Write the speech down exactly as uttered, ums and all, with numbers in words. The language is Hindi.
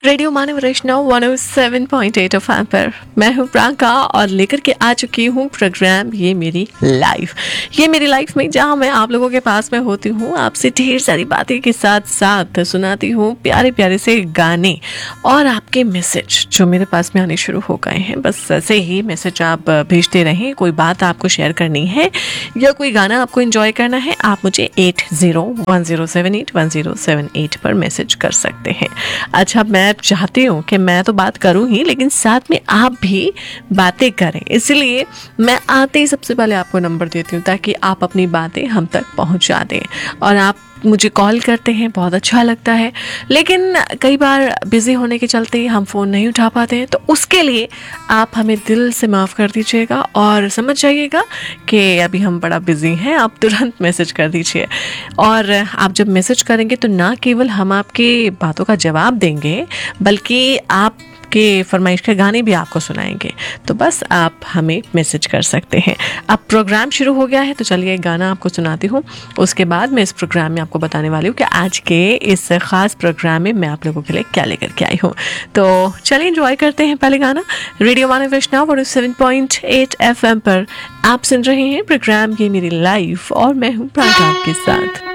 रेडियो मानव वैष्णव one O seven point eight F M पर मैं हूँ प्रांका और लेकर के आ चुकी हूँ प्रोग्राम ये मेरी लाइफ। ये मेरी लाइफ में जहाँ मैं आप लोगों के पास में होती हूँ, आपसे ढेर सारी बातें के साथ साथ सुनाती हूँ प्यारे प्यारे से गाने और आपके मैसेज जो मेरे पास में आने शुरू हो गए हैं। बस ऐसे ही मैसेज आप भेजते रहें। कोई बात आपको शेयर करनी है या कोई गाना आपको एंजॉय करना है, आप मुझे eight zero one zero seven eight one zero seven eight पर मैसेज कर सकते हैं। अच्छा, मैं चाहती हूँ कि मैं तो बात करूँ ही, लेकिन साथ में आप भी बातें करें, इसलिए मैं आते ही सबसे पहले आपको नंबर देती हूँ ताकि आप अपनी बातें हम तक पहुँचा दें। और आप मुझे कॉल करते हैं, बहुत अच्छा लगता है, लेकिन कई बार बिज़ी होने के चलते हम फ़ोन नहीं उठा पाते हैं, तो उसके लिए आप हमें दिल से माफ़ कर दीजिएगा और समझ जाइएगा कि अभी हम बड़ा बिज़ी हैं। आप तुरंत मैसेज कर दीजिए। और आप जब मैसेज करेंगे तो ना केवल हम आपकी बातों का जवाब देंगे, बल्कि आप के फरमाइश के गाने भी आपको सुनाएंगे। तो बस आप हमें मैसेज कर सकते हैं। अब प्रोग्राम शुरू हो गया है, तो चलिए गाना आपको सुनाती हूँ। उसके बाद मैं इस प्रोग्राम में आपको बताने वाली हूँ कि आज के इस खास प्रोग्राम में मैं आप लोगों के लिए क्या लेकर के आई हूँ। तो चलिए एंजॉय करते हैं पहले गाना। रेडियो मानव वैष्णव और seven point eight F M पर आप सुन रहे हैं प्रोग्राम ये मेरी लाइफ और मैं हूँ प्रांका आपके साथ।